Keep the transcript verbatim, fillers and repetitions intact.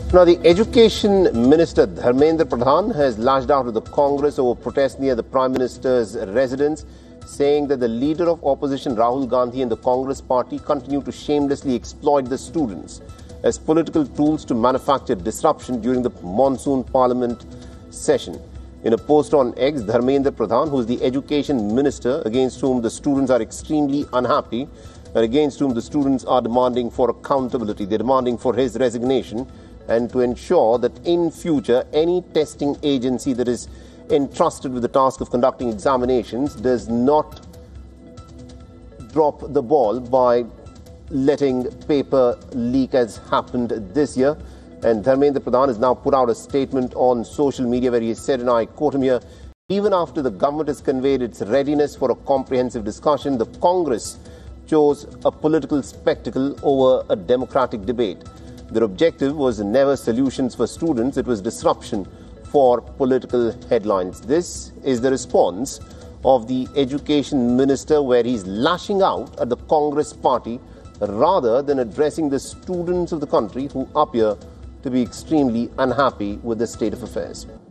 Now, the Education Minister Dharmendra Pradhan has lashed out at the Congress over protests near the Prime Minister's residence, saying that the leader of opposition Rahul Gandhi and the Congress party continue to shamelessly exploit the students as political tools to manufacture disruption during the monsoon parliament session. In a post on X, Dharmendra Pradhan, who is the Education Minister, against whom the students are extremely unhappy and against whom the students are demanding for accountability, they're demanding for his resignation, and to ensure that in future any testing agency that is entrusted with the task of conducting examinations does not drop the ball by letting paper leak as happened this year. And Dharmendra Pradhan has now put out a statement on social media where he has said, and I quote him here, even after the government has conveyed its readiness for a comprehensive discussion, the Congress chose a political spectacle over a democratic debate. Their objective was never solutions for students, it was disruption for political headlines. This is the response of the Education Minister, where he's lashing out at the Congress party rather than addressing the students of the country who appear to be extremely unhappy with the state of affairs.